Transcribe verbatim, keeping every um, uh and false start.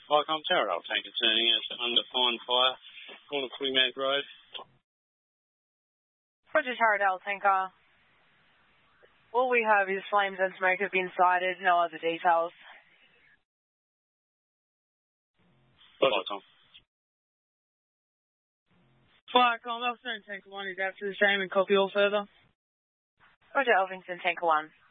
Viacom Taradale tanker turning us under fine fire, corner Queensland Road. Roger Taradale tanker. All we have is flames and smoke have been sighted, no other details. Viacom. Viacom, Elvington tanker one is out to the same and copy all further. Roger Elvington tanker one.